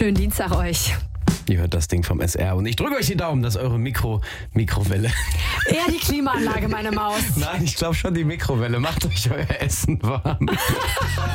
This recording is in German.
Schönen Dienstag euch. Ihr hört das Ding vom SR und ich drücke euch die Daumen, dass eure Mikrowelle... Eher die Klimaanlage, meine Maus. Nein, ich glaube schon die Mikrowelle. Macht euch euer Essen warm.